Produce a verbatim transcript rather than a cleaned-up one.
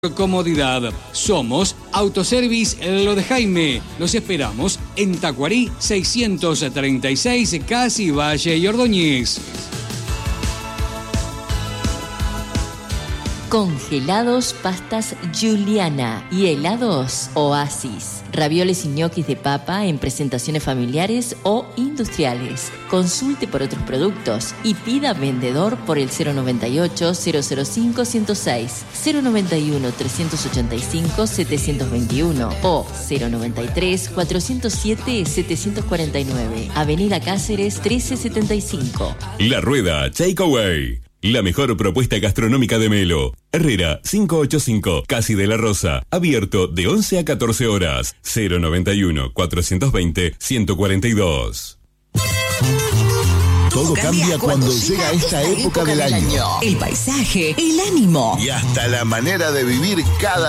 comodidad. Somos Autoservice Lo de Jaime. Los esperamos en Tacuarí seiscientos treinta y seis, Casi Valle y Ordóñez. Congelados pastas Juliana y helados Oasis. Ravioles y ñoquis de papa en presentaciones familiares o industriales. Consulte por otros productos y pida vendedor por el cero noventa y ocho, cero cero cinco, ciento seis, cero noventa y uno, trescientos ochenta y cinco, setecientos veintiuno o cero noventa y tres, cuatrocientos siete, setecientos cuarenta y nueve. Avenida Cáceres trece setenta y cinco. La Rueda Takeaway. La mejor propuesta gastronómica de Melo. Herrera cinco ochenta y cinco, Casi de la Rosa. Abierto de once a catorce horas. cero noventa y uno, cuatrocientos veinte, ciento cuarenta y dos. Todo cambia cuando, cuando llega esta época, época del, del año. año. El paisaje, el ánimo. Y hasta la manera de vivir cada